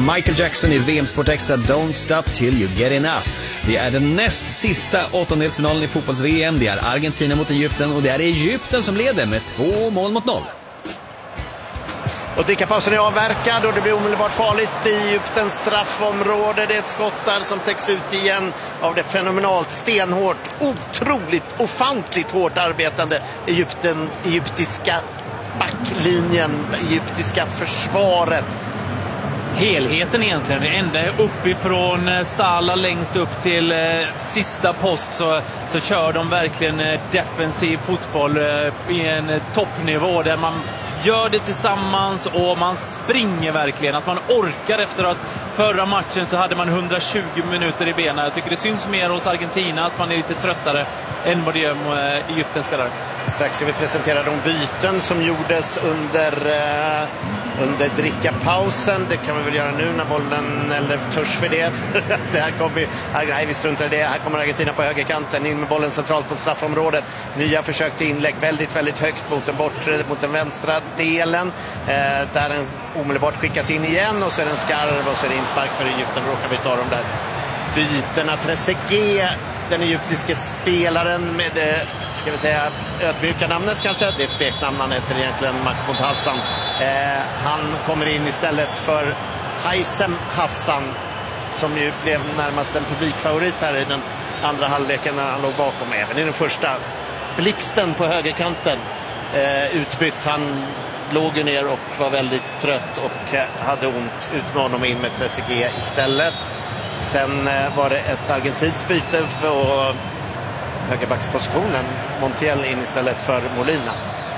Michael Jackson i VM Sport Extra, Don't Stop Till You Get Enough. Det är den näst sista åttondelsfinalen i fotbolls-VM. Det är Argentina mot Egypten och det är Egypten som leder med 2-0. Och drickapausen är avverkad och det blir omedelbart farligt i Egyptens straffområde. Det är ett skott där som täcks ut igen av det fenomenalt stenhårt, otroligt, ofantligt hårt arbetande egyptiska backlinjen, egyptiska försvaret. Helheten egentligen, ända uppifrån Salah längst upp till sista post så kör de verkligen defensiv fotboll i en toppnivå där man gör det tillsammans och man springer verkligen. Att man orkar efter att förra matchen så hade man 120 minuter i benen. Jag tycker det syns mer hos Argentina att man är lite tröttare än vad det gör med Egyptens spelare. Strax ska vi presentera de byten som gjordes under drickapausen. Det kan vi väl göra nu när bollen, eller törs för det. Det här kommer, nej, vi struntar i det. Här kommer Argentina på högerkanten in med bollen centralt mot straffområdet. Nya försök till inlägg väldigt, väldigt högt mot den vänstra delen. Där den omedelbart skickas in igen och så är det en skarv och så är det inspark för Egypten. Råkar vi ta de där bytena. Trezeguet, den egyptiske spelaren med det, ska vi säga, ödmjuka namnet kanske. Det är ett smeknamn, han heter egentligen Mahmoud Hassan. Han kommer in istället för Haysem Hassan som ju blev närmast en publikfavorit här i den andra halvleken när han låg bakom, även i den första. Blixten på högerkanten utbytt. Han låg ju ner och var väldigt trött och hade ont. Ut med honom in med Trezeguet istället. Sen var det ett argentinskt byte på högerbackspositionen. Montiel in istället för Molina.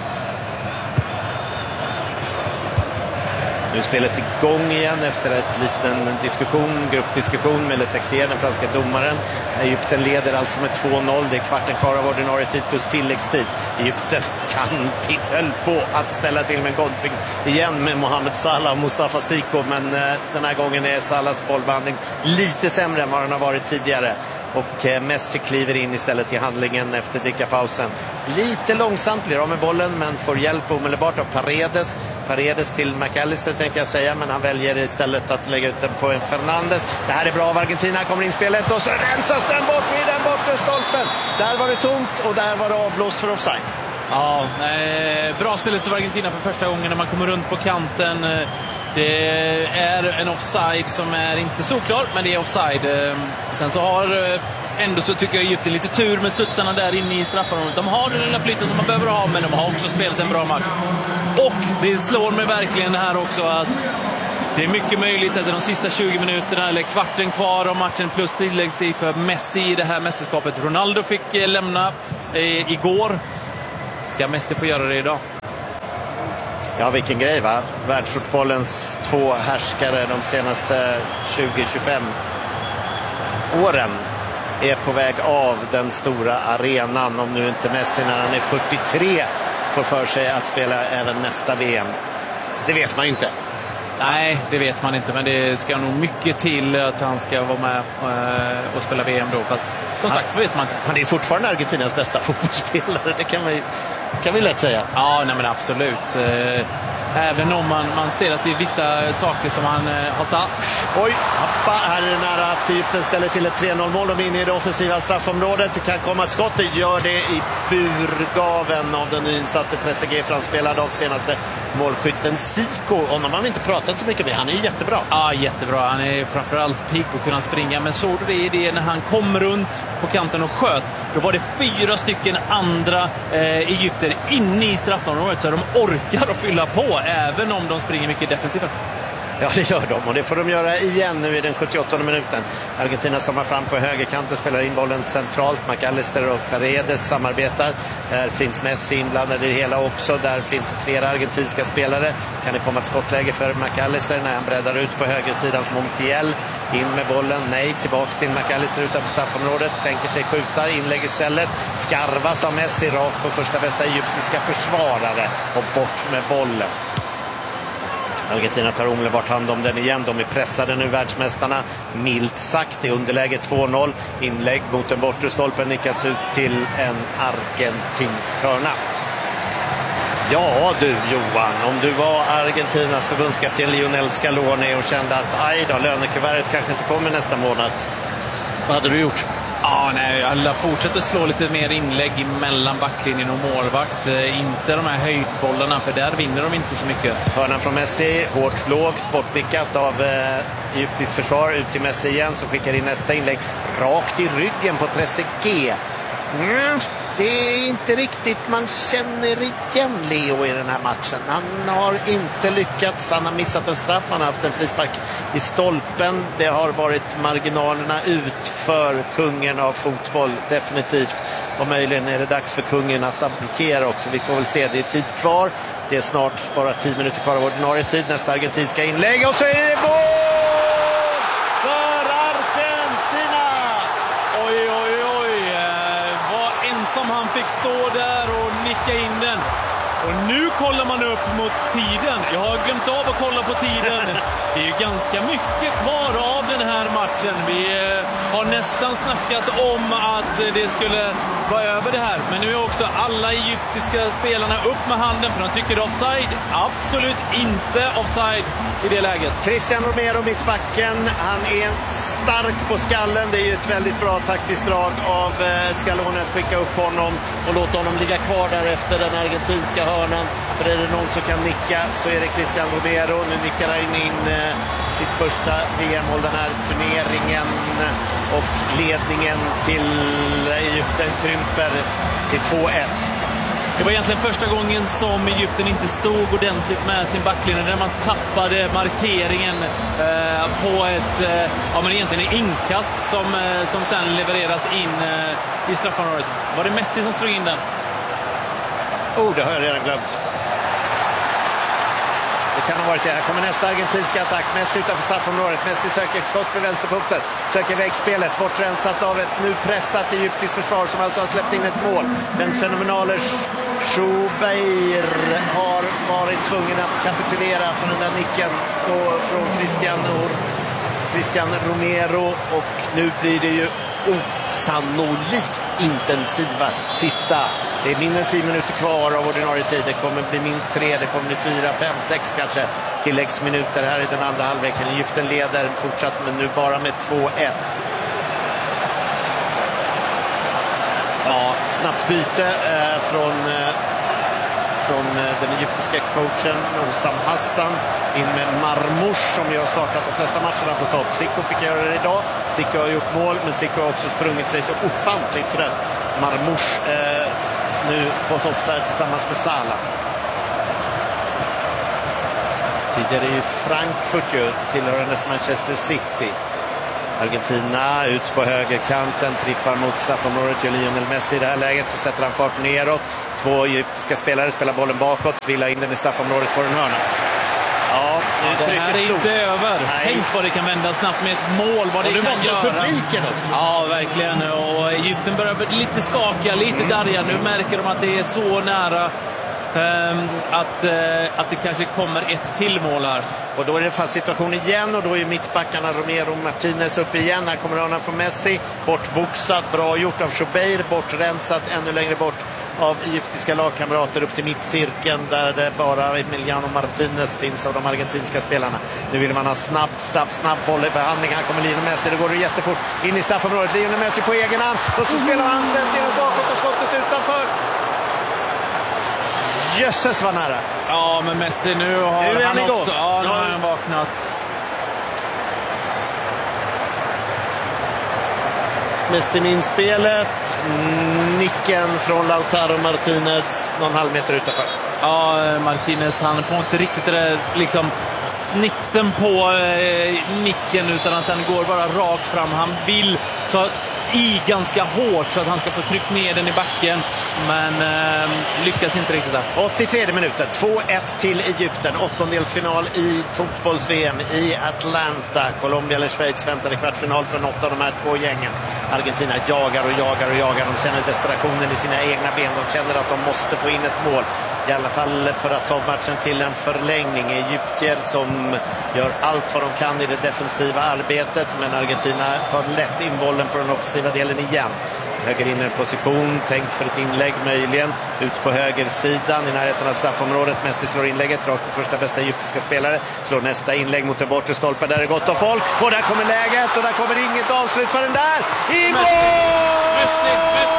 Nu är spelet igång igen efter ett liten gruppdiskussion med Le Texier, den franska domaren. Egypten leder alltså med 2-0. Det är kvarten kvar av ordinarie tid plus tilläggstid. Egypten höll på att ställa till med en kontring igen med Mohamed Salah och Mustafa Siko. Men den här gången är Salahs bollbehandling lite sämre än vad den har varit tidigare. Och Messi kliver in istället i handlingen efter drickapausen. Lite långsamt blir de med bollen men får hjälp omedelbart av Paredes till McAllister tänkte jag säga, men han väljer istället att lägga ut den på en Fernandes. Det här är bra av Argentina, kommer in spelet och så rensas den bort vid den bortre stolpen. Där var det tomt och där var det avblåst för offside. Ja, bra spelet av Argentina för första gången när man kommer runt på kanten. Det är en offside som är inte så klar, men det är offside. Sen så har ändå så tycker jag Egypten lite tur med studsarna där inne i straffområdet. De har den lilla flytten som man behöver ha, men de har också spelat en bra match. Och det slår mig verkligen här också att det är mycket möjligt att de sista 20 minuterna eller kvarten kvar av matchen plus tilläggstid för Messi i det här mästerskapet. Ronaldo fick lämna igår. Ska Messi få göra det idag? Ja, vilken grej va? Världsfotbollens två härskare de senaste 20-25 åren är på väg av den stora arenan. Om nu inte Messi när han är 43 får för sig att spela även nästa VM. Det vet man ju inte. Nej, det vet man inte, men det ska nog mycket till att han ska vara med och spela VM då. Fast som sagt, vet man inte. Han är fortfarande Argentinas bästa fotbollsspelare, det kan vi lätt säga. Ja, nej, men absolut. Även om man ser att det är vissa saker som han har tagit. Oj, hoppa. Här är det nära att Egypten ställer till ett 3-0-mål. De är inne i det offensiva straffområdet. Det kan komma ett skott. Det gör det i burgaven av den nyinsatte Trezeguet, framspelad av senaste målskytten Siko. Honom har vi inte pratat så mycket med. Han är ju jättebra. Ja, jättebra. Han är framförallt pigg och kunna springa. Men såg du det när han kom runt på kanten och sköt? Då var det 4 stycken andra egypter inne i straffområdet, så de orkar att fylla på även om de springer mycket defensivt. Ja, det gör de och det får de göra igen nu i den 78:e minuten. Argentina stammar fram på högerkanten, spelar in bollen centralt. McAllister och Paredes samarbetar. Där finns Messi inblandad i det hela också. Där finns flera argentinska spelare. Kan det komma ett skottläge för McAllister när han breddar ut på högersidans Montiel. In med bollen, nej, tillbaks till McAllister utanför straffområdet. Tänker sig skjuta, inlägg istället. Skarvas av Messi rakt på första bästa egyptiska försvarare och bort med bollen. Argentina tar omedelbart hand om den igen. De är pressade nu, världsmästarna. Milt sagt i underläge 2-0. Inlägg mot den bortre stolpen nickas ut till en argentinsk hörna. Ja du Johan, om du var Argentinas förbundskapten Lionel Scaloni och kände att aj då, lönekuvertet kanske inte kommer nästa månad. Vad hade du gjort? Ja, nej, alla fortsätter slå lite mer inlägg mellan backlinjen och målvakt. Inte de här höjdbollarna, för där vinner de inte så mycket. Hörnan från Messi, hårt lågt, bortnickat av egyptiskt försvar. Ut till Messi igen, som skickar in nästa inlägg. Rakt i ryggen på Trezeguet. Det är inte riktigt, man känner igen Leo i den här matchen. Han har inte lyckats, han har missat en straff, han har haft en frispark i stolpen. Det har varit marginalerna ut för kungen av fotboll, definitivt. Och möjligen är det dags för kungen att abdikera också. Vi får väl se, det är tid kvar. Det är snart bara 10 minuter kvar av ordinarie tid. Nästa argentinska inlägg och så är det mål för Argentina! Oj, oj, oj. Som han fick stå där och nicka in den. Och nu kollar man upp mot tiden. Jag har glömt av att kolla på tiden. Det är ju ganska mycket kvar av den här matchen. Vi har nästan snackat om att det skulle vara över det här. Men nu är också alla egyptiska spelarna upp med handen, för de tycker det är offside. Absolut inte offside i det läget. Cristian Romero, mittbacken. Han är stark på skallen. Det är ju ett väldigt bra taktiskt drag av Scaloni att skicka upp honom och låta honom ligga kvar där efter den argentinska hörnan. För är det någon som kan nicka så är det Cristian Romero. Nu nickar han in sitt första VM-mål den här turneringen. Och ledningen till Egypten krymper till 2-1. Det var egentligen första gången som Egypten inte stod ordentligt med sin backlinje, där man tappade markeringen på ett men egentligen en inkast som sen levereras in i straffområdet. Var det Messi som slog in den? Det har jag redan glömt. Det kan ha varit det. Här kommer nästa argentinska attack. Messi utanför straffområdet. Messi söker skott med vänsterfoten. Söker vägspelet. Bortrensat av ett nu pressat egyptiskt försvar som alltså har släppt in ett mål. Den fenomenale Schubeir har varit tvungen att kapitulera från den där nicken från Cristian Romero. Och nu blir det ju osannolikt intensiva sista. Det är mindre än 10 minuter kvar av ordinarie tid. Det kommer bli minst 3, det kommer bli 4, 5, 6 kanske tilläggsminuter här i den andra halvleken. Egypten leder fortsatt, men nu bara med 2-1. Ja, snabbt byte från den egyptiska coachen Osam Hassan in med Marmoush, som ju har startat de flesta matcherna på topp. Zico fick göra det idag. Zico har gjort mål, men Zico har också sprungit sig så ofantligt trött. Marmoush nu på topp där tillsammans med Salah. Tidigare är ju Frankfurt ju tillhörandes Manchester City. Argentina ut på högerkanten, trippar mot straffområdet, gör Lionel Messi i det här läget, så sätter han fart neråt. 2 egyptiska spelare spelar bollen bakåt, vill ha in den i straffområdet för en hörna. Ja, det här är inte över. Nej. Tänk vad det kan vända snabbt med ett mål, vad det kan göra. Publiken också. Ja, verkligen. Och Egypten börjar bli lite skaka, lite darriga. Nu märker de att det är så nära att det kanske kommer ett till mål här. Och då är det fast situation igen, och då är mittbackarna Romero och Martinez uppe igen. Här kommer hörnan från Messi, bortboxad, bra gjort av Schubeir, bortrensat ännu längre bort av egyptiska lagkamrater upp till mittcirkeln, där det bara Emiliano Martinez finns av de argentinska spelarna. Nu vill man ha snabb boll i behandling. Här kommer Lionel Messi, det går det jättefort in i straffområdet. Lionel Messi på egen hand, och så spelar han sen till bakåt och skottet utanför. Jösses vad nära. Ja, men Messi nu har han också. Ja, nu har han vaknat. Messi med inspelet. Nicken från Lautaro Martinez någon halv meter utanför. Ja, Martinez, han får inte riktigt det där liksom snitsen på nicken, utan att den går bara rakt fram. Han vill ta i ganska hårt så att han ska få tryckt ner den i backen, men lyckas inte riktigt där. 83 minuten, 2-1 till Egypten. Åttondelsfinal i fotbolls-VM i Atlanta. Colombia eller Schweiz väntade kvartsfinal för något av de här 2 gängen. Argentina jagar. De känner desperationen i sina egna ben. De känner att de måste få in ett mål, i alla fall för att ta matchen till en förlängning. Egyptier som gör allt vad de kan i det defensiva arbetet, men Argentina tar lätt in bollen på den offensiva delen igen. höger innerposition, tänkt för ett inlägg möjligen. Ut på högersidan i närheten av straffområdet. Messi slår inlägget rakt på första bästa egyptiska spelare. Slår nästa inlägg mot den bortre stolpen. Där är gott om folk. Och där kommer läget och där kommer inget avslut för den där. I mål! Messi!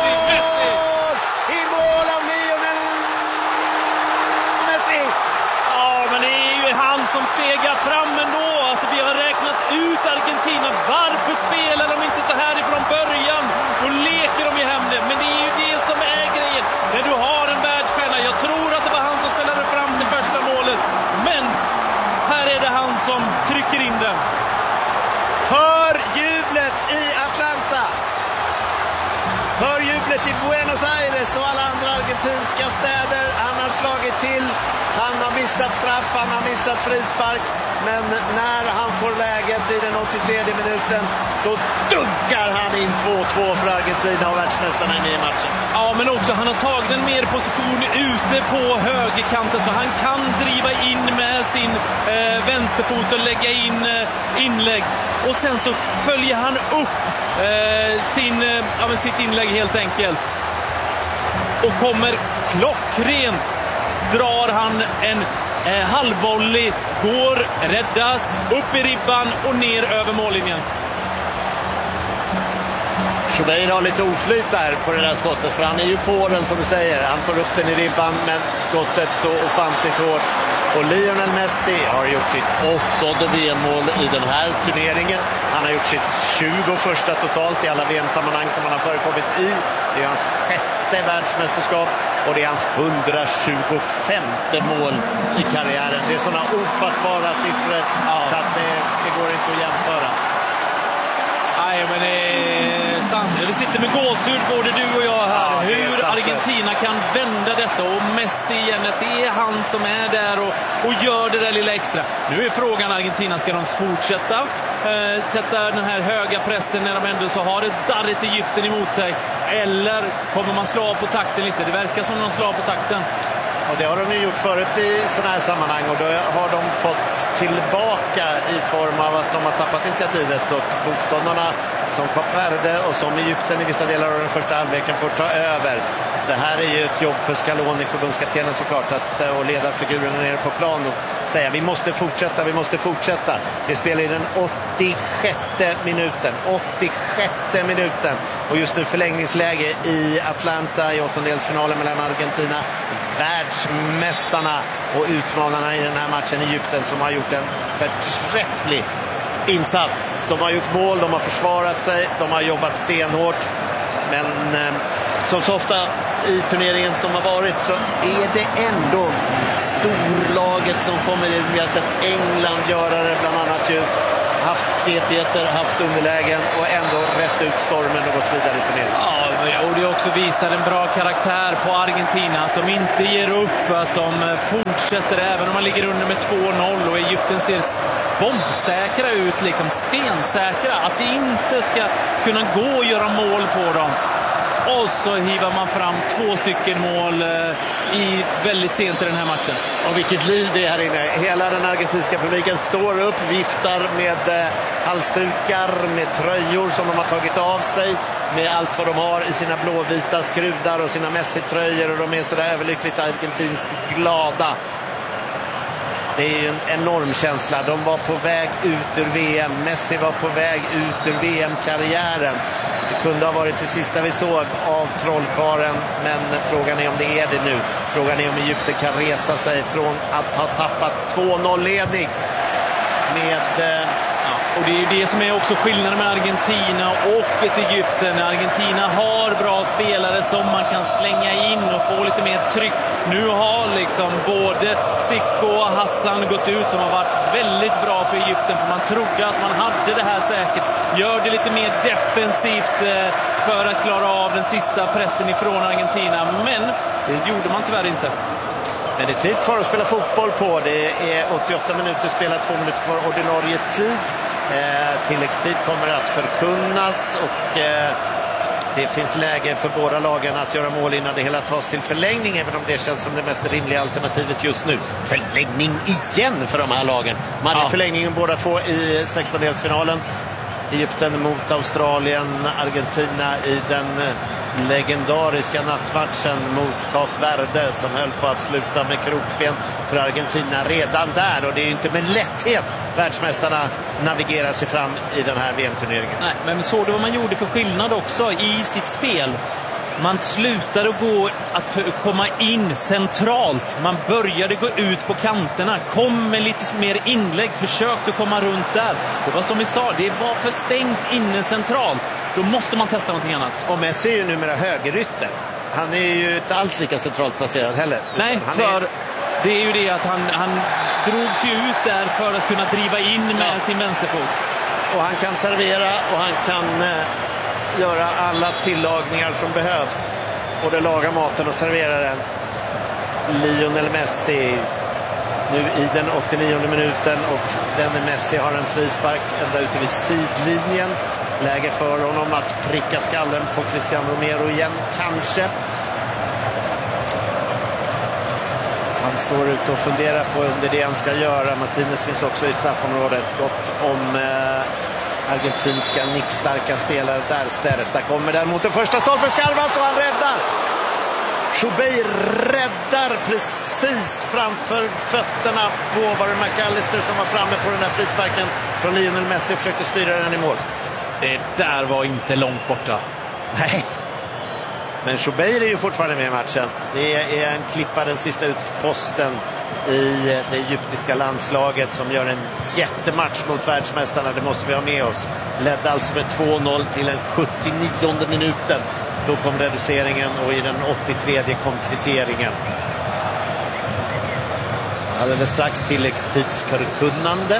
I mål av Lionel Messi! Ja, men det är ju han som stegar fram ändå. Alltså, vi har räknat ut Argentina. Varför spelar de inte så här ifrån början? Då leker de ju hem det. Men det är ju det som är grejen. När du har en världsstjärna. Jag tror att det var han som spelade fram till första målet. Men här är det han som trycker in den. Hör jublet i Atlanta! Hör jublet i Buenos Aires och alla andra argentinska städer. Han har slagit till. Han har missat straff, han har missat frispark. Men när han får läget i den 83 minuten, då dunkar han in 2-2 för Argentina och världsmästarna i matchen. Ja, men också han har tagit en mer position ute på högerkanten så han kan driva in med sin vänsterfot och lägga in inlägg. Och sen så följer han upp sitt inlägg helt enkelt. Och kommer klockrent. Drar han en halvvolley, går, räddas, upp i ribban och ner över mållinjen. Schubeir har lite oflyt där på det där skottet, för han är ju på den som du säger. Han får upp den i ribban, men skottet så ofantligt hårt. Och Lionel Messi har gjort sitt 8:e VM-mål i den här turneringen. Han har gjort sitt 21:a totalt i alla VM-sammanhang som han har förekommit i. Det är hans 6:e världsmästerskap och det är hans 125:e mål i karriären. Det är sådana ofattbara siffror så att det går inte att jämföra. Nej, men vi sitter med gåshud både du och jag här. Ja, hur Argentina kan vända detta och Messi igen, att det är han som är där och gör det där lilla extra. Nu är frågan Argentina, ska de fortsätta sätta den här höga pressen när de ändå så har ett darrigt Egypten emot sig, eller kommer man slå av på takten lite? Det verkar som de slår av på takten. Och det har de ju gjort förut i sådana här sammanhang, och då har de fått tillbaka i form av att de har tappat initiativet och motståndarna som Kap Verde och som Egypten i vissa delar av den första halvleken får ta över. Det här är ju ett jobb för Scaloni, förbundskaptenen såklart, och ledarfigurerna nere på plan och säga vi måste fortsätta. Det spelar i den 86:e minuten. Och just nu förlängningsläge i Atlanta i åttondelsfinalen mellan Argentina, världsmästarna, och utmanarna i den här matchen Egypten, som har gjort en förträfflig insats. De har gjort mål, de har försvarat sig, de har jobbat stenhårt. Men som så ofta i turneringen som har varit, så är det ändå storlaget som kommer in. Vi har sett England göra det bland annat, ju haft knepigheter, haft underlägen och ändå rätt ut stormen och gått vidare i turneringen. Ja, och det också visar en bra karaktär på Argentina, att de inte ger upp, att de fortsätter även om man ligger under med 2-0 och Egypten ser bombsäkra ut, liksom stensäkra, att det inte ska kunna gå att göra mål på dem. Och så hivar man fram 2 stycken mål i väldigt sent i den här matchen. Och vilket liv det är här inne. Hela den argentinska publiken står upp, viftar med halsdukar, med tröjor som de har tagit av sig, med allt vad de har i sina blåvita skrudar och sina Messi-tröjor, och de är sådär överlyckligt argentinskt glada. Det är ju en enorm känsla. De var på väg ut ur VM. Messi var på väg ut ur VM-karriären. Det kunde ha varit det sista vi såg av trollkaren, men frågan är om det är det nu. Frågan är om Egypten kan resa sig från att ha tappat 2-0-ledning med... Och det är det som är också skillnaden med Argentina och ett Egypten. Argentina har bra spelare som man kan slänga in och få lite mer tryck. Nu har liksom både Zico och Hassan gått ut, som har varit väldigt bra för Egypten, för man trodde att man hade det här säkert. Gör det lite mer defensivt för att klara av den sista pressen ifrån Argentina, men det gjorde man tyvärr inte. Men det är tid kvar att spela fotboll på. Det är 88 minuter spelat, 2 minuter kvar ordinarie tid. Tilläggstid kommer att förkunnas, och det finns läge för båda lagen att göra mål innan det hela tas till förlängning, även om det känns som det mest rimliga alternativet just nu. Förlängning igen för de här lagen. Man hade förlängningen båda två i 16-delsfinalen. Egypten mot Australien, Argentina i den legendariska nattmatchen mot Kap Verde som höll på att sluta med krokben för Argentina redan där, och det är ju inte med lätthet världsmästarna navigerar sig fram i den här VM-turneringen. Nej, men såg du vad man gjorde för skillnad också i sitt spel? Man slutade gå att komma in centralt. Man började gå ut på kanterna. Kom med lite mer inlägg. Försökte komma runt där. Det var som vi sa, det var för stängt inne centralt. Då måste man testa någonting annat. Och Messi är ju numera högerytter. Han är ju inte alls lika centralt placerad heller. Nej, det är ju det att han drogs ju ut där för att kunna driva in med sin vänsterfot. Och han kan servera och han kan göra alla tillagningar som behövs. Både laga maten och servera den. Lionel Messi nu i den 89:e minuten, och denne Messi har en frispark ända ute vid sidlinjen. Läge för honom att pricka skallen på Cristiano Romero igen, kanske. Han står ute och funderar på under det han ska göra. Martinez finns också i straffområdet. Gott om argentinska nickstarka spelare där ställs. Där kommer den mot den första stolpen, Skarvas, och han räddar. Choubeir räddar precis framför fötterna på McAllister som var framme på den där frisparken från Lionel Messi och försökte styra den i mål. Det där var inte långt borta. Nej. Men Choubeir är ju fortfarande med i matchen. Det är en klippa den sista utposten i det egyptiska landslaget som gör en jättematch mot världsmästarna. Det måste vi ha med oss. Ledde alltså med 2-0 till den 79:e minuten. Då kom reduceringen och i den 83:e kom kvitteringen. Alldeles strax tilläggstidsförkunnande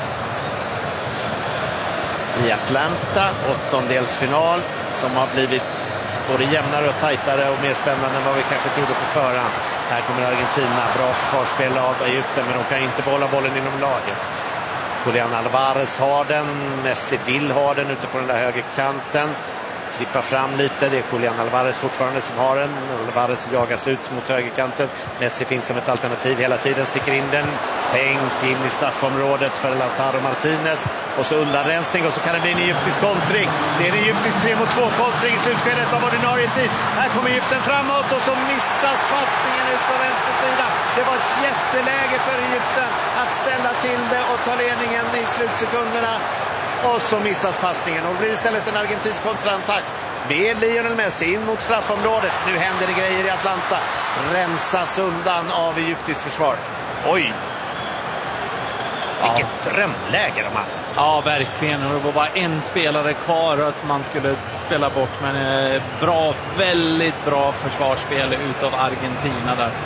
i Atlanta, åttondelsfinal som har blivit både jämnare och tajtare och mer spännande än vad vi kanske trodde på förhand. Här kommer Argentina, bra försvarsspel av Egypten, men de kan inte behålla bollen inom laget. Julian Alvarez har den, Messi vill ha den ute på den där högerkanten. Trippar fram lite, det är Julian Alvarez fortfarande som har den. Alvarez jagas ut mot högerkanten. Messi finns som ett alternativ hela tiden, sticker in den. Tänkt in i straffområdet för Lautaro Martinez. Och så undanrensning och så kan det bli en egyptisk kontring. Det är en egyptisk 3-mot-2-kontring i slutskedet av ordinarie tid. Här kommer Egypten framåt och så missas passningen ut på vänster sida. Det var ett jätteläge för Egypten att ställa till det och ta ledningen i slutsekunderna. Och så missas passningen och blir istället en argentinsk kontraattack med Lionel Messi in mot straffområdet. Nu händer det grejer i Atlanta. Rensas undan av egyptiskt försvar. Oj! Vilket drömläge de hade. Ja, verkligen. Och det var bara en spelare kvar att man skulle spela bort. Men bra, väldigt bra försvarsspel utav Argentina där.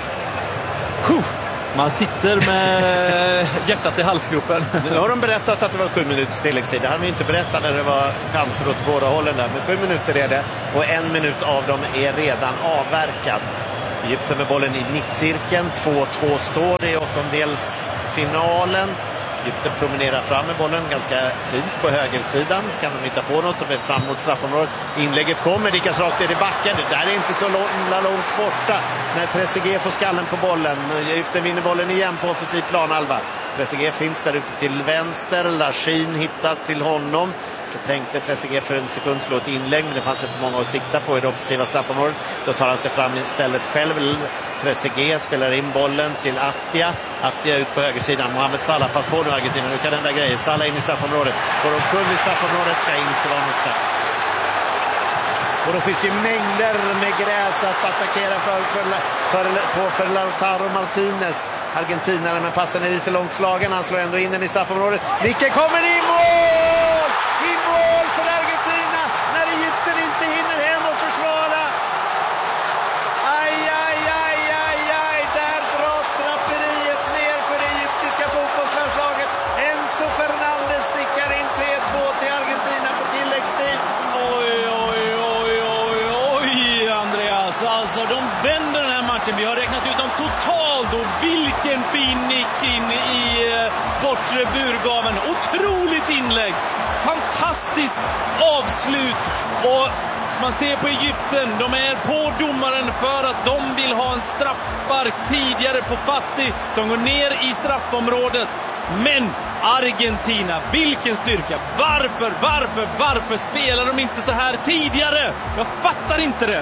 Man sitter med hjärtat i halsgropen. Nu har de berättat att det var 7 minuters tilläggstid. Det hade vi inte berättat när det var chanser åt båda hållen där. Men 7 minuter är det och 1 minut av dem är redan avverkad. Egypten med bollen i mittcirkeln. 2-2 står det i åttondelsfinalen. Egypten promenerar fram med bollen ganska fint på högersidan. Kan de hitta på något och blir fram mot straffområdet. Inlägget kommer, Dikas rakt ner i backen. Det där är inte så långt borta när Trezeguet får skallen på bollen. Egypten vinner bollen igen på offensiv planhalva. Trezeguet finns där ute till vänster. Lachin hittar till honom. Så tänkte Trezeguet för en sekund slå ett inlägg, men det fanns inte många att sikta på i det offensiva straffområdet. Då tar han sig fram istället själv. Trezeguet spelar in bollen till Attia. Attia ut på högersidan. Mohamed Salah, pass på nu Argentina. Nu kan den där grejen. Salah in i straffområdet. Går de kull i straffområdet ska inte vara någon straff. Och då finns ju mängder med gräs att attackera för Lautaro Martinez. Argentinaren, men passen är lite långt slagen. Han slår ändå in den i straffområdet. Nicken kommer i mål! I mål för Argentina när Egypten inte hinner hem och försvara. Aj, aj, aj, aj, aj. Där dras draperiet ner för det egyptiska fotbollslandslaget. Enzo Fernandez stickar in 3-2 till Argentina på tilläggstid. Oj, oj, oj, oj, oj, Andreas. Alltså, de vänder den här matchen. Vi har räknat ut dem totalt och vilken fin nick in i bortre burgaven. Otroligt inlägg. Fantastiskt avslut. Och man ser på Egypten, de är på domaren för att de vill ha en straffspark tidigare på Fati som går ner i straffområdet. Men Argentina, vilken styrka! Varför spelar de inte så här tidigare? Jag fattar inte det.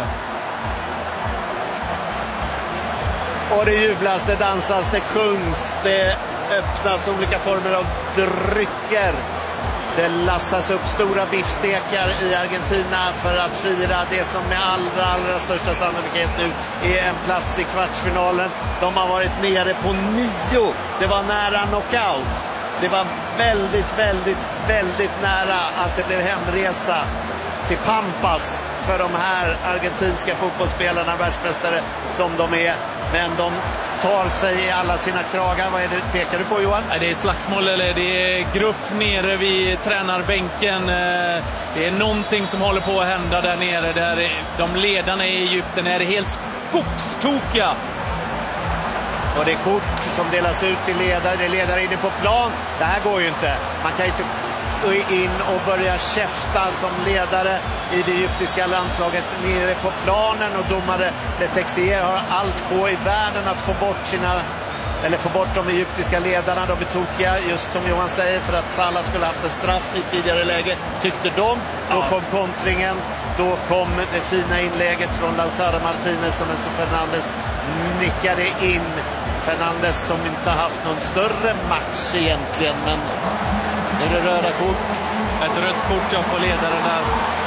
Och det jublas, det dansas, det sjungs, det öppnas olika former av drycker. Det lassas upp stora biffstekar i Argentina för att fira det som med allra största sannolikhet nu är en plats i kvartsfinalen. De har varit nere på 9. Det var nära knockout. Det var väldigt nära att det blev hemresa till Pampas för de här argentinska fotbollsspelarna, världsmästare som de är. Men de tar sig i alla sina kragar. Vad är det pekar du på, Johan? Det är slagsmål, eller det är gruff nere vid tränarbänken. Det är någonting som håller på att hända där nere. Där de ledarna i Egypten är helt skogstokiga. Och det är kort som delas ut till ledare. Det är ledare inne på plan. Det här går ju inte. Man kan inte in och börja käfta som ledare i det egyptiska landslaget nere på planen, och domare Le Texier har allt på i världen att få bort de egyptiska ledarna. De är tokiga, just som Johan säger, för att Salah skulle haft en straff i tidigare läge, tyckte de. Då kom kontringen, då kom det fina inlägget från Lautaro Martinez som Enzo Fernandez nickade in. Fernandez som inte haft någon större match egentligen, men nu är det röda kort. Ett rött kort på ledaren där.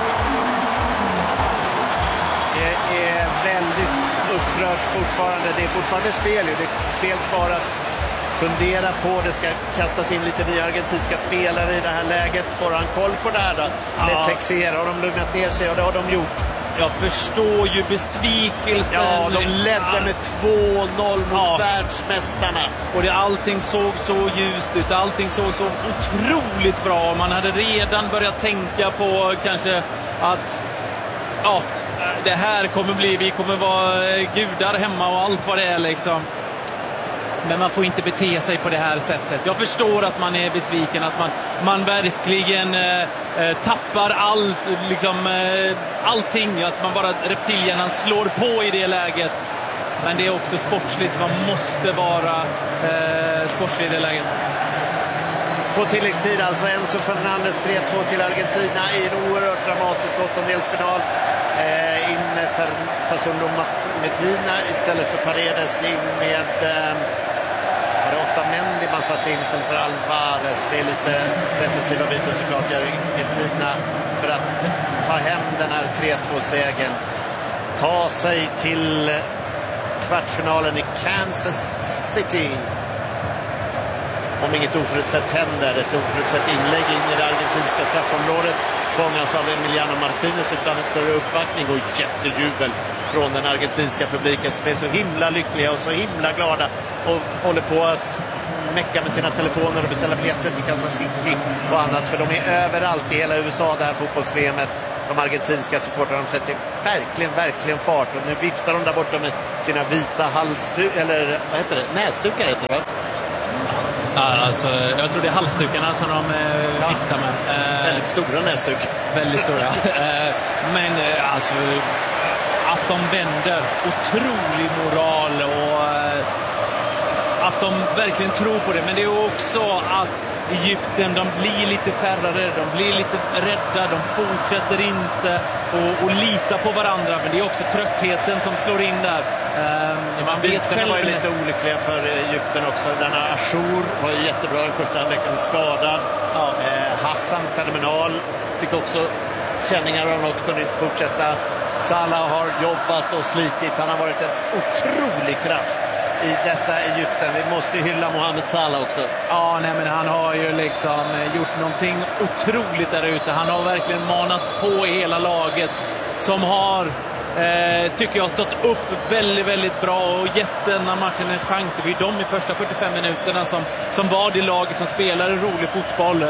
Det är väldigt upprört fortfarande. Det är fortfarande spel. Det är spel kvar att fundera på. Det ska kastas in lite nya argentinska spelare i det här läget. Får han koll på det här då? Le Texier, har de lugnat ner sig? Och det har de gjort. Jag förstår ju besvikelsen. Ja, de ledde med 2-0 mot världsmästarna. Och allting såg så ljust ut. Allting såg så otroligt bra. Man hade redan börjat tänka på kanske att det här kommer bli, vi kommer vara gudar hemma och allt vad det är liksom. Men man får inte bete sig på det här sättet. Jag förstår att man är besviken, att man verkligen tappar allting. Att man bara reptilhjärnan slår på i det läget. Men det är också sportsligt. Man måste vara sportslig i det läget. På tilläggstid alltså Enzo Fernandez 3-2 till Argentina i en oerhört dramatisk åttondelsfinal. In för Facundo Medina istället för Paredes, in med Otamendi man satt in istället för Alvarez. Det är lite defensiva byten såklart i Argentina för att ta hem den här 3-2-segern. Ta sig till kvartsfinalen i Kansas City. Om inget oförutsett händer, ett oförutsett inlägg in i det argentinska straffområdet fångas av Emiliano Martinez utan en större uppvaktning och jättejubel från den argentinska publiken som är så himla lyckliga och så himla glada och håller på att mecka med sina telefoner och beställa biljetter till Kansas City och annat, för de är överallt i hela USA det här fotbolls-VMet. De argentinska supportrarna sätter verkligen fart, och nu viftar de där borta med sina vita näsdukar heter det, va? Alltså, jag tror det är halsdukarna som de viftar med. Väldigt stora näsdukar. Väldigt stora. Men alltså, att de vänder, otrolig moral och att de verkligen tror på det. Men det är också att Egypten, de blir lite skärrade, de blir lite rädda, de fortsätter inte och lita på varandra. Men det är också tröttheten som slår in där. Man vet själv. Det var ju lite olyckliga för Egypten också. Denna Achour var ju jättebra i första halvleken, skadad. Ja. Hassan fenomenal, fick också känningar av något, kunde inte fortsätta. Salah har jobbat och slitit, han har varit en otrolig kraft i detta Egypten. Vi måste hylla Mohamed Salah också. Ja, nej, men han har ju liksom gjort någonting otroligt där ute. Han har verkligen manat på hela laget som har, tycker jag, stått upp väldigt bra och gett den här matchen en chans. Det var ju de i första 45 minuterna som var det laget som spelade rolig fotboll.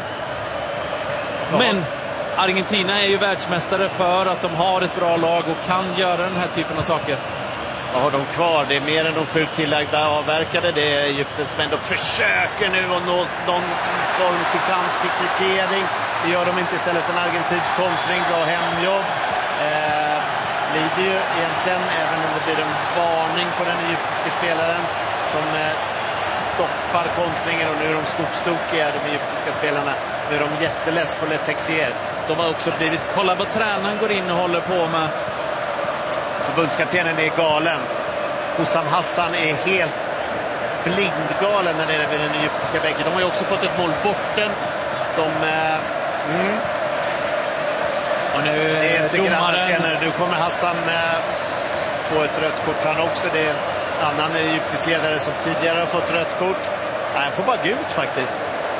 Men Argentina är ju världsmästare för att de har ett bra lag och kan göra den här typen av saker. Vad har de kvar? Det är mer än de 7 tillagda avverkade. Det är Egypten som ändå försöker nu att nå någon form till chans till kvittering. Det gör de inte, istället en argentinsk kontring. Bra hemjobb. Blir det ju egentligen, även om det blir en varning på den egyptiska spelaren som stoppar kontringen och nu är de skogstokiga, de egyptiska spelarna. Nu är de jätteless på Le Texier. De har också blivit... Kolla vad tränaren går in och håller på med. Förbundskaptenen är galen. Hussam Hassan är helt blindgalen när det är vid den egyptiska bänken. De har ju också fått ett mål bortdömt. Och nu det är inte grannar domaren... senare. Nu kommer Hassan få ett rött kort han också. Det är en annan egyptisk ledare som tidigare har fått rött kort. Nej, han får bara gult faktiskt.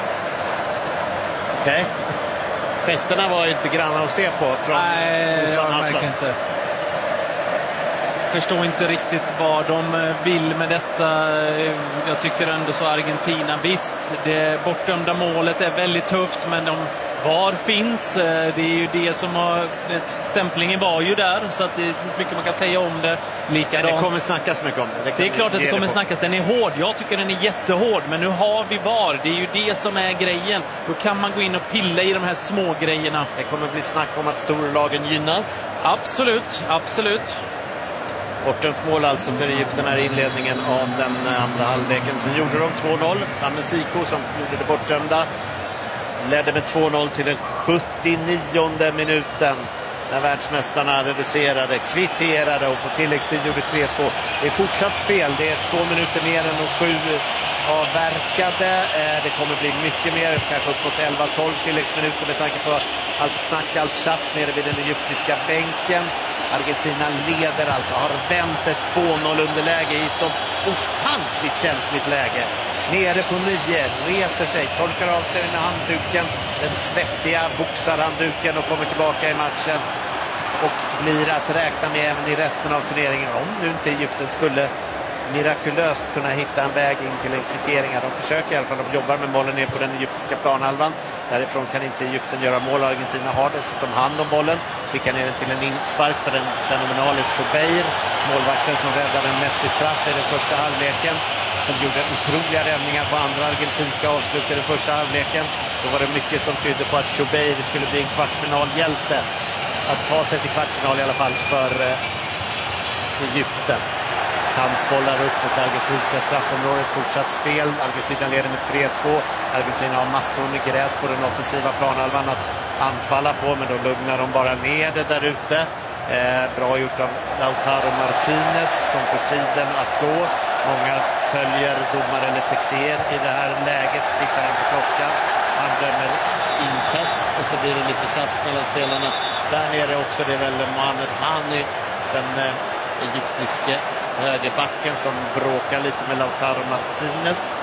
Okej. Gesterna var ju inte grannar att se på från Hussam Hassan. Inte. Förstår inte riktigt vad de vill med detta. Jag tycker ändå så Argentina, visst, det bortdömda målet är väldigt tufft, men VAR finns. Det är ju det som har... Stämplingen var ju där, så att det är mycket man kan säga om det. Likadant. Men det kommer snackas mycket om det. Det är klart att det kommer snackas. Den är hård. Jag tycker den är jättehård. Men nu har vi VAR. Det är ju det som är grejen. Då kan man gå in och pilla i de här små grejerna. Det kommer bli snack om att storlagen gynnas. Absolut, absolut. Bortdömt mål alltså för Egypten här i inledningen av den andra halvleken. Sen gjorde de 2-0. Samuel Siko som gjorde det bortdömda ledde med 2-0 till den 79:e minuten. När världsmästarna reducerade, kvitterade och på tilläggstid gjorde 3-2. Det är fortsatt spel. Det är 2 minuter mer än 7 avverkade. Det kommer bli mycket mer, kanske upp mot 11-12 tilläggsminuter med tanke på allt snack, allt tjafs nere vid den egyptiska bänken. Argentina leder alltså, har vänt ett 2-0 underläge i ett så ofantligt känsligt läge. Nere på 9, reser sig, torkar av sig med handduken, den svettiga boxarhandduken och kommer tillbaka i matchen. Och blir att räkna med även i resten av turneringen, om nu inte Egypten skulle mirakulöst kunna hitta en väg in till en kvittering. De försöker i alla fall, de jobbar med bollen ner på den egyptiska planhalvan. Därifrån kan inte Egypten göra mål. Argentina har dessutom hand om bollen. Skickar ner den till en inspark för den fenomenale Schubeir. Målvakten som räddade en Messi-straff i den första halvleken. Som gjorde otroliga räddningar på andra argentinska avslut i den första halvleken. Då var det mycket som tydde på att Schubeir skulle bli en kvartsfinalhjälte. Att ta sig till kvartsfinal i alla fall för Egypten. Handsbollar upp mot argentinska straffområdet, fortsatt spel. Argentina leder med 3-2. Argentina har massor med gräs på den offensiva planhalvan att anfalla på, men då lugnar de bara ner det där ute. Bra gjort av Lautaro Martinez som får tiden att gå. Många följer domare Le Texier i det här läget. Tittar han på klockan. Han dömer inkast och så blir det lite tjafs mellan spelarna. Där nere också, det är väl Mohamed Hani, den egyptiske högerbacken som bråkar lite med Lautaro Martinez.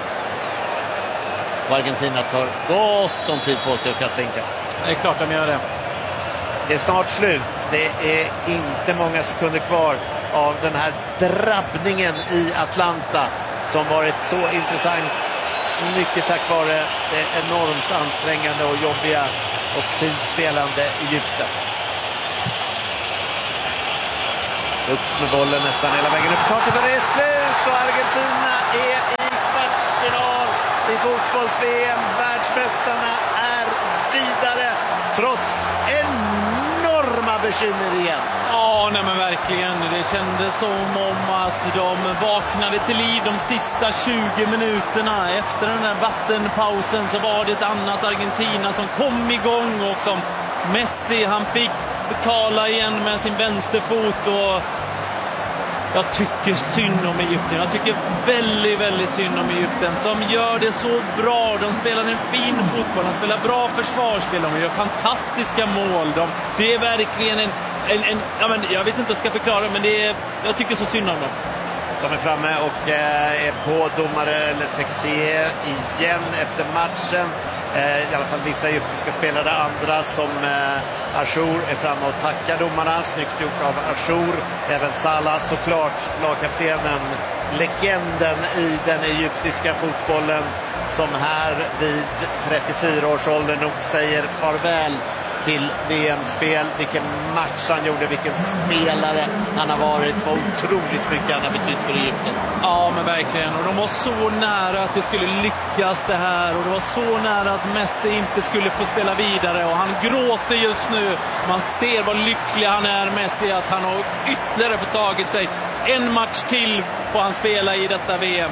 Och Argentina tar gott om tid på sig att kasta inkast. Det är klart de gör det. Det är snart slut. Det är inte många sekunder kvar av den här drabbningen i Atlanta som varit så intressant. Mycket tack vare det enormt ansträngande och jobbiga och fint spelande Egypten. Upp med bollen nästan hela vägen upp taket och det är slut och Argentina är i kvartsfinal i fotbolls-VM. Världsmästarna är vidare trots enorma bekymmer igen. Ja, nej men verkligen. Det kändes som om att de vaknade till liv de sista 20 minuterna. Efter den där vattenpausen så var det ett annat Argentina som kom igång och som Messi, han fick betala igen med sin vänsterfot och jag tycker synd om Egypten. Jag tycker väldigt, väldigt synd om Egypten som gör det så bra. De spelar en fin fotboll, de spelar bra försvarsspel, de gör fantastiska mål. Det är verkligen jag vet inte vad jag ska förklara, men jag tycker så synd om dem. De är framme och är på domare Le Texier igen efter matchen. I alla fall vissa egyptiska spelare, andra som Achour är framme och tackar domarna. Snyggt gjort av Achour. Även Salah såklart, lagkaptenen, legenden i den egyptiska fotbollen som här vid 34 års ålder nog säger farväl till VM-spel. Vilken match han gjorde, vilken spelare han har varit. Vad otroligt mycket han har betytt för Egypten. Ja, men verkligen. Och de var så nära att det skulle lyckas det här. Och det var så nära att Messi inte skulle få spela vidare. Och han gråter just nu. Man ser vad lycklig han är, Messi, att han har ytterligare fått tagit sig. En match till får han spela i detta VM.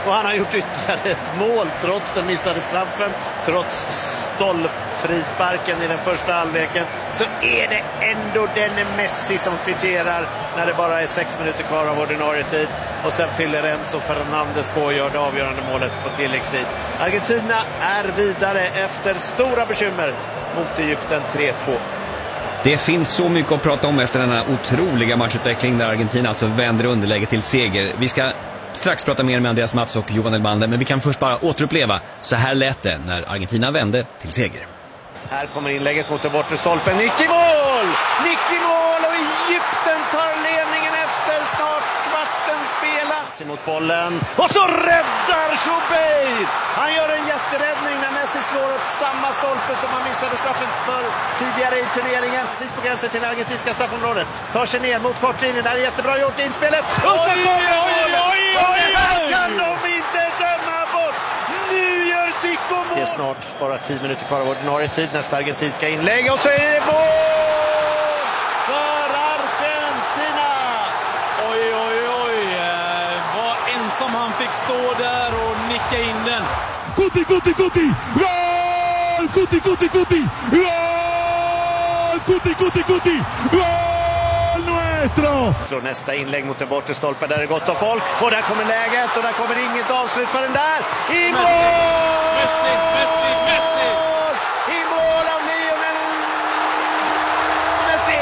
och han har gjort ytterligare ett mål trots den missade straffen, trots stolpfrisparken i den första halvleken, så är det ändå denne Messi som kvitterar när det bara är 6 minuter kvar av ordinarie tid, och sen fyller Enzo Fernandes på och gör det avgörande målet på tilläggstid. Argentina är vidare efter stora bekymmer mot Egypten 3-2. Det finns så mycket att prata om efter den här otroliga matchutveckling där Argentina alltså vänder underläge till seger. Vi ska strax prata mer med Andreas Mats och Johan Elmander, men vi kan först bara återuppleva så här lät det när Argentina vände till seger. Här kommer inlägget mot den bortre stolpen. Nick i mål! Nick i mål, och Egypten tar ledningen efter snart kvarten spela. Mot bollen, och så räddar Choubeir! Han gör en jätteräddning när Messi slår åt samma stolpe som han missade straffen för tidigare i turneringen. Sist på gränsen till argentinska straffområdet. Tar sig ner mot kortlinjen. Det är jättebra gjort inspelet. Och så kommer målet! Och det här kan de inte döma bort! Nu gör Zico mål! Det är snart bara 10 minuter kvar av ordinarie tid. Nästa argentinska inlägg, och så är det mål för Argentina! Vad ensam han fick stå där och nicka in den. Guti! Gol! Guti! Gol! Guti! Gol nuestro! Slår nästa inlägg mot den bortre stolpen där det är gott av folk. Och där kommer läget, och där kommer inget avslut för den där. I mål! Messi! I mål av Lionel Messi!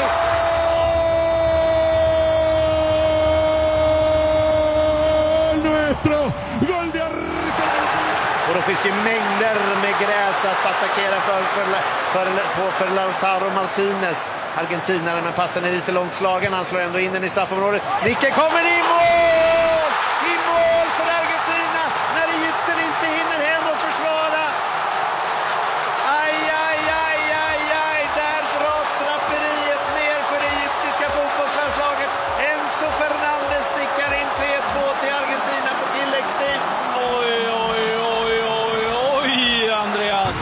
Gol nuestro! Gol de Argentina! Och då finns det ju mängder med gräs att attackera för Lautaro Martinez, argentinaren, men passen är lite långt slagen. Han slår ändå in den i straffområdet. Nicken kommer i mål! I mål för Argentina när Egypten inte hinner hem och försvara. Aj, där dras draperiet ner för det egyptiska fotbollslandslaget. Enzo Fernandes nickar in 3-2 till Argentina på tilläggstid. Oj, Andreas!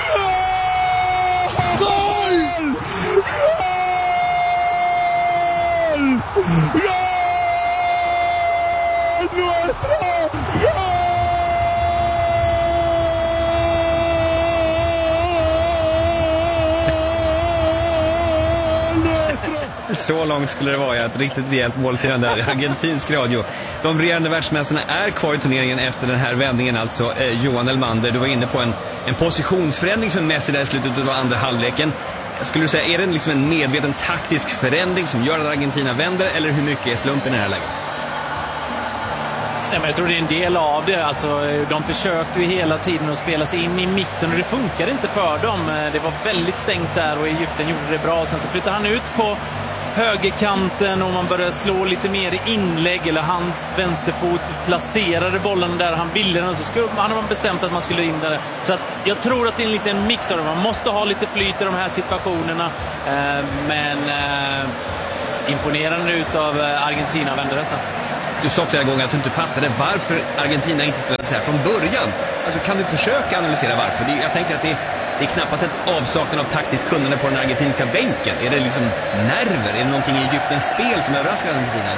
Så långt skulle det vara, ett riktigt rejält målfirande där i argentinsk radio. De regerande världsmästarna är kvar i turneringen efter den här vändningen, alltså Johan Elmander. Du var inne på en positionsförändring för Messi där i slutet av andra halvleken. Skulle du säga, är det liksom en medveten taktisk förändring som gör att Argentina vänder, eller hur mycket är slumpen i det här läget? Nej, men jag tror det är en del av det. Alltså, de försökte ju hela tiden att spela sig in i mitten, och det funkar inte för dem. Det var väldigt stängt där, och Egypten gjorde det bra. Sen så flyttade han ut på högerkanten och man började slå lite mer i inlägg, eller hans vänsterfot placerade bollen där han ville den, så hade man bestämt att man skulle in där. Så att jag tror att det är en liten mix av det. Man måste ha lite flyt i de här situationerna, men imponerande utav Argentina vände detta. Du sa flera gånger att du inte fattade varför Argentina inte spelade så här från början. Alltså, kan du försöka analysera varför? Jag tänker att det är knappast ett avsaknad av taktiskt kunnande på den argentinska bänken. Är det liksom nerver? Är det någonting i Egyptens spel som överraskar Argentina?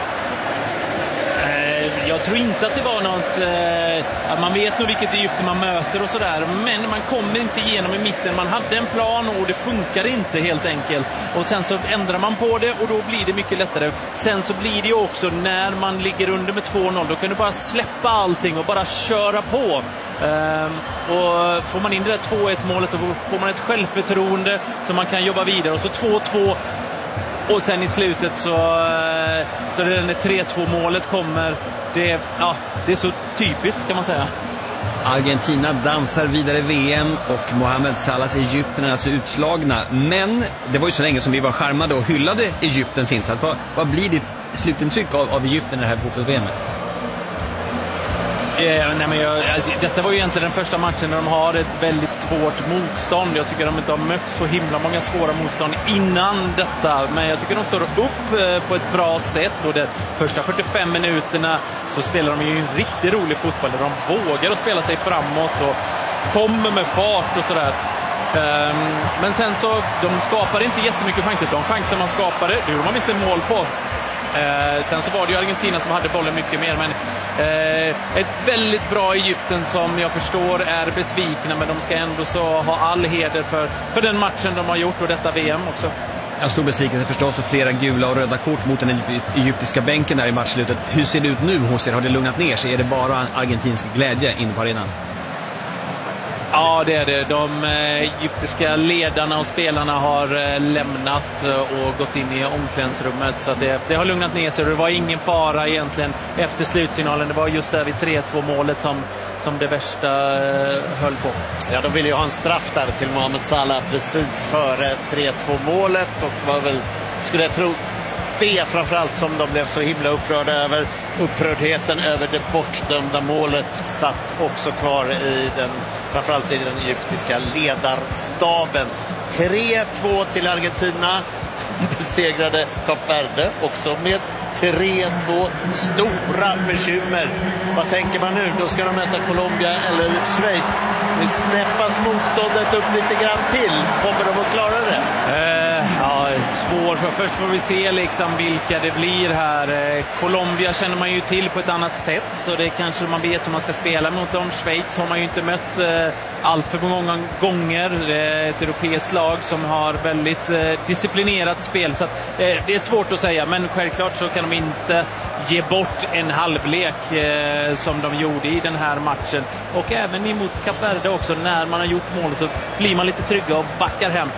Jag tror inte att det var något... man vet nog vilket Egypten man möter och sådär, men man kommer inte igenom i mitten. Man hade en plan och det funkar inte helt enkelt. Och sen så ändrar man på det och då blir det mycket lättare. Sen så blir det ju också när man ligger under med 2-0, då kan du bara släppa allting och bara köra på. Och får man in det där 2-1 målet, då får man ett självförtroende som man kan jobba vidare. Och så 2-2. Och sen i slutet så det när 3-2 målet kommer, det är så typiskt, kan man säga. Argentina dansar vidare i VM och Mohamed Salahs Egypten är alltså utslagna. Men det var ju så länge som vi var charmade och hyllade Egyptens insats. Vad blir ditt slutintryck av Egypten i det här fotbolls-VM? Detta var ju egentligen den första matchen där de har ett väldigt svårt motstånd. Jag tycker de inte har mött så himla många svåra motstånd innan detta, men jag tycker de står upp på ett bra sätt, och de första 45 minuterna så spelar de ju en riktigt rolig fotboll där de vågar att spela sig framåt och kommer med fart och sådär. Men sen så, de skapar inte jättemycket chanser. De chanser man skapade, det gjorde man visst en mål på. Sen så var det ju Argentina som hade bollen mycket mer, men Ett väldigt bra Egypten som jag förstår är besvikna, men de ska ändå så ha all heder för den matchen de har gjort och detta VM också. Jag stod besviken förstås och flera gula och röda kort mot den egyptiska bänken där i matchslutet. Hur ser det ut nu hos er? Har det lugnat ner sig? Är det bara argentinsk glädje in på arenan? Ja, det är det. De egyptiska ledarna och spelarna har lämnat och gått in i omklädningsrummet. Så det har lugnat ner sig. Det var ingen fara egentligen efter slutsignalen. Det var just där vid 3-2-målet som det värsta höll på. Ja, de ville ju ha en straff där till Mohamed Salah precis före 3-2-målet. Och det var väl, skulle jag tro, det framförallt som de blev så himla upprörda över. Upprördheten över det bortdömda målet satt också kvar framförallt i den egyptiska ledarstaben. 3-2 till Argentina. Besegrade Kap Verde också med 3-2. Stora bekymmer. Vad tänker man nu? Då ska de möta Colombia eller Schweiz. Nu snäppas motståndet upp lite grann till. Kommer de att klara det? Ja, svårt. Först får vi se liksom vilka det blir här. Colombia känner man ju till på ett annat sätt, så det kanske man vet hur man ska spela mot dem. Schweiz har man ju inte mött allt för många gånger. Ett europeiskt lag som har väldigt disciplinerat spel, så att, det är svårt att säga, men självklart så kan de inte ge bort en halvlek som de gjorde i den här matchen. Och även emot Kap Verde också, när man har gjort mål så blir man lite trygga och backar hem.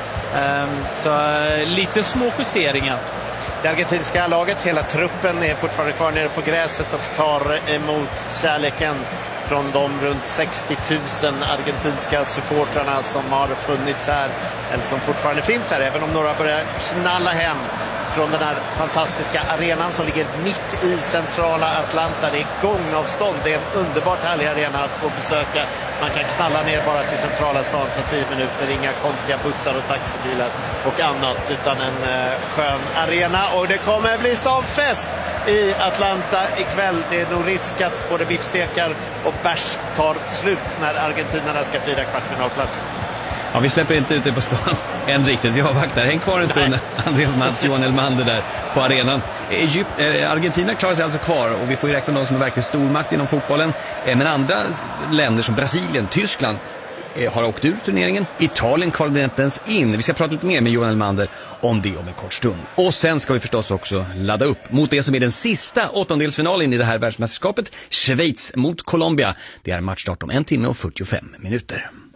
Så lite små justeringar. Det argentinska laget, hela truppen är fortfarande kvar nere på gräset och tar emot kärleken från de runt 60 000 argentinska supportrarna som har funnits här, eller som fortfarande finns här, även om några börjar knalla hem från den här fantastiska arenan som ligger mitt i centrala Atlanta. Det är gångavstånd. Det är en underbart härlig arena att få besöka. Man kan knalla ner bara till centrala stan, ta 10 minuter. Inga konstiga bussar och taxibilar och annat, utan en skön arena. Och det kommer bli som fest i Atlanta ikväll. Det är nog risk att både biffstekar och bärs tar slut när argentinarna ska fira kvartfinalplatsen. Ja, vi släpper inte ut det på stan än riktigt. Vi avvaktar. Häng kvar en stund. Andreas Mats, Johan Elmander där på arenan. Argentina klarar sig alltså kvar och vi får ju räkna dem som är verkligen stormakt inom fotbollen. Men andra länder som Brasilien, Tyskland har åkt ur turneringen. Italien kvalade inte ens in. Vi ska prata lite mer med Johan Elmander om det om en kort stund. Och sen ska vi förstås också ladda upp mot det som är den sista åttondelsfinalen i det här världsmästerskapet. Schweiz mot Colombia. Det är matchstart om 1 timme och 45 minuter.